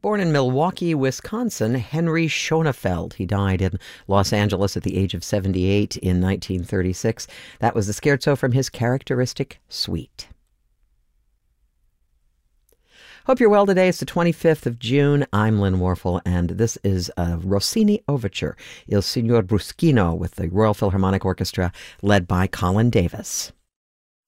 Born in Milwaukee, Wisconsin, Henry Schonefeld. He died in Los Angeles at the age of 78 in 1936. That was the scherzo from his characteristic suite. Hope you're well today. It's the 25th of June. I'm Lynn Warfel, and this is a Rossini overture, Il Signor Bruschino, with the Royal Philharmonic Orchestra, led by Colin Davis.